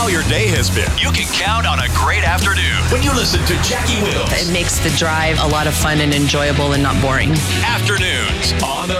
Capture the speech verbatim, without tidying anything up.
how your day has been, you can count on a great afternoon when you listen to Jackie Wills. It makes the drive a lot of fun and enjoyable and not boring. Afternoons on the